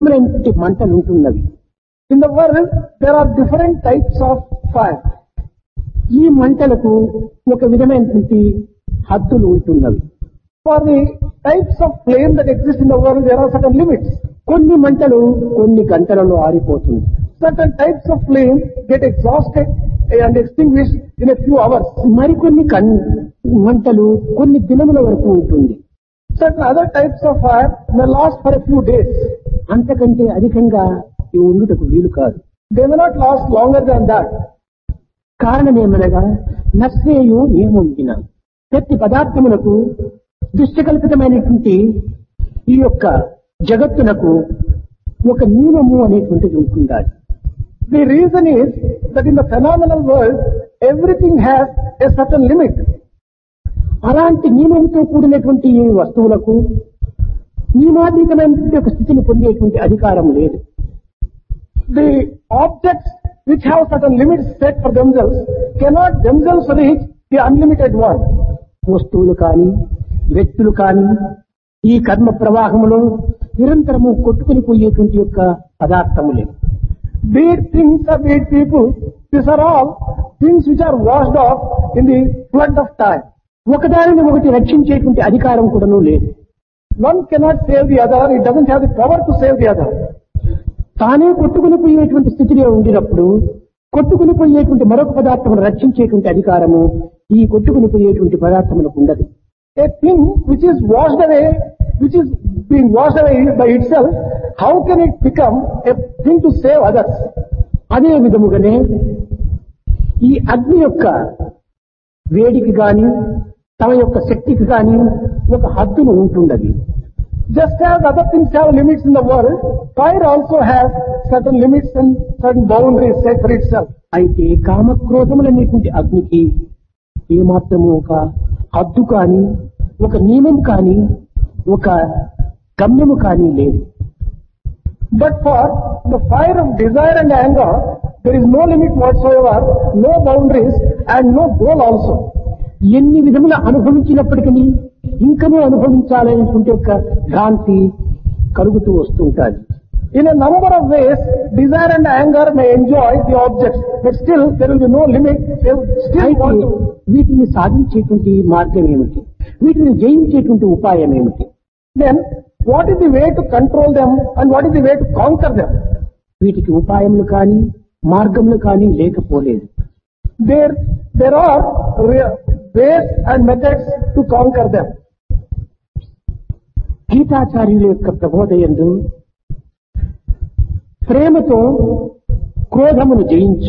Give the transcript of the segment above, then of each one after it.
మంటలు ఉంటున్నవి. In the world, there are different types of fire. ఈ మంటలకు ఒక విధమైనటువంటి హద్దులు ఉంటున్నవి. For the types of flame that exist in the world, there are certain limits. కొన్ని మంటలు కొన్ని గంటలలో ఆరిపోతుంది. Certain types of flame get exhausted and extinguished in a few hours. మరికొన్ని మంటలు కొన్ని దినముల వరకు ఉంటుంది. Certain other types of fire may last for a few days. అంతకంటే అధికంగా ఇవి ఉండుటకు వీలు కాదు. They may not last longer than that. కారణమేమనగా నశ్రేయు నియమం ప్రతి పదార్థములకు దుష్టకల్పితమైనటువంటి ఈ యొక్క జగత్తునకు ఒక నియమము అనేటువంటిది ఉంటుండాలి. The reason is that in the phenomenal world, everything has a certain limit. అలాంటి నియమంతో కూడినటువంటి ఈ వస్తువులకు నియమాతీతమైనటువంటి ఒక స్థితిని పొందేటువంటి అధికారం లేదు. The objects which have certain limits set for themselves cannot themselves reach the unlimited one. వస్తువులు కానీ వ్యక్తులు కానీ ఈ కర్మ ప్రవాహములో నిరంతరము కొట్టుకుని పోయేటువంటి యొక్క పదార్థములే. Be it things or be it people, these are all things which are washed off in the flood of time. ఒకదానిని ఒకటి రక్షించేటువంటి అధికారం కూడాను లేదు. One cannot save the other, it doesn't have the power to save the other. తానే కొట్టుకుని పోయేటువంటి స్థితిలో ఉండినప్పుడు కొట్టుకుని పోయేటువంటి మరొక పదార్థమును రక్షించేటువంటి అధికారము ఈ కొట్టుకుని పోయేటువంటి పదార్థములకు ఉండదు. A thing which is washed away, which is being washed away by itself, how can it become a thing to save others? అదే విధముగానే ఈ అగ్ని యొక్క వేడికి గాని తమ యొక్క శక్తికి గాని ఒక హద్దును ఉంటుండది. Just as other things have limits in the world, fire also has certain limits and certain boundaries set for itself. అయితే కామక్రోధములనేటువంటి అగ్నికి ఏమాత్రము ఒక హద్దు కానీ ఒక నియమం కానీ ఒక గమ్యము కానీ లేదు. But for the fire of desire and anger, there is no limit whatsoever, no boundaries and no goal also. ఎన్ని విధముల అనుభవించినప్పటికీ ఇంకనూ అనుభవించాలనేటువంటి ఒక భ్రాంతి కలుగుతూ వస్తుంటాది. In a number of ways, desire and anger may enjoy the objects, but still there will be no limit. They will still want to. వీటిని సాధించేటువంటి మార్గం ఏమిటి? వీటిని జయించేటువంటి ఉపాయం ఏమిటి? Then, what is the way to control them and what is the way to conquer them? వీటికి ఉపాయములు కానీ మార్గములు కానీ లేకపోలేదు. There are ways and methods to conquer them. గీతాచార్యుల యొక్క ప్రబోధయందు ప్రేమతో క్రోధమును జయించు.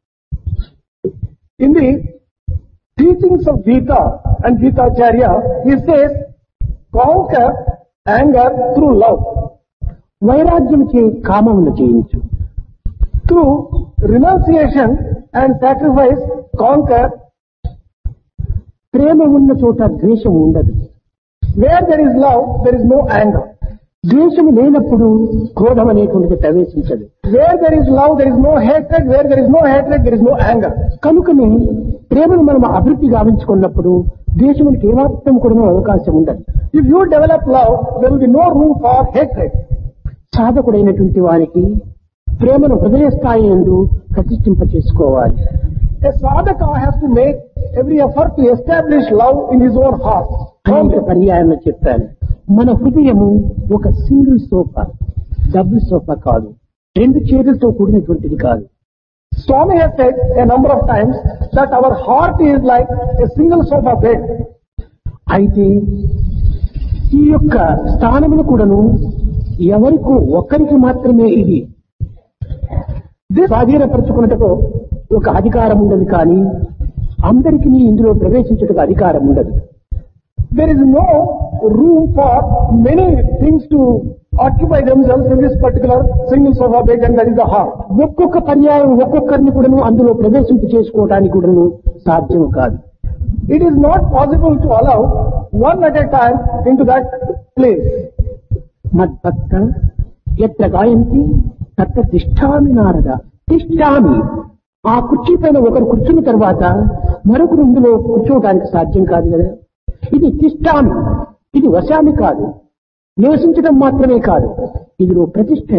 In the teachings of Gita and Gitacharya, he says, conquer anger through love. వైరాగ్యముచే కామమును జయించు. Through renunciation and sacrifice, conquer. ప్రేమ ఉన్న చోట ద్వేషం ఉండదు. Where there is love, there is no anger. ద్వేషము లేనప్పుడు క్రోధం అనేటువంటిది ప్రవేశించదు. Where there is love, there is no hatred. Where there is no hatred, there is no anger. కనుకనే ప్రేమను మనం అభివృద్ధి గావించుకున్నప్పుడు ద్వేషమునికి ఏమాత్రం కూడా అవకాశం ఉండదు. If you develop love, there will be no room for hatred. సాధకుడైనటువంటి వారికి ప్రేమను హృదయ స్థాయి యందు ప్రతిష్ఠింప చేసుకోవాలి. A sadhaka has to make every effort to establish love in his own heart. అనేక పర్యాయంలో చెప్పాను, మన హృదయము ఒక సింగిల్ సోఫా, డబుల్ సోఫా కాదు, రెండు చైర్లతో కూడినటువంటిది కాదు. Swami has said a number of times that our heart is like a single sofa bed. అయితే ఈ యొక్క స్థానమును కూడాను ఎవరికో ఒక్కరికి మాత్రమే ఇది స్వాధీనపరచుకున్నట్టుకు ఒక అధికారం ఉండదు, కానీ అందరికీ ఇందులో ప్రవేశించుటకు అధికారం ఉండదు. There is no room for many things to occupy themselves in this particular single sofa bed, and that is the heart. ఒక్కొక్క పర్యాయం ఒక్కొక్కరిని కూడాను అందులో ప్రవేశింప చేసుకోవడానికి కూడాను సాధ్యం కాదు. It is not possible to allow one at a time into that place. మద్భక్త ఎత్ర గాయంతి తత్ర తిష్టామి నారద. తిష్టామి, ఆ కుర్చీ పైన ఒకరు కూర్చున్న తర్వాత మరొకరు ఇందులో కూర్చోవడానికి సాధ్యం కాదు కదా. ఇది తిష్టామి, ఇది వశామి కాదు, నివసించడం మాత్రమే కాదు, ఇందులో ప్రతిష్ట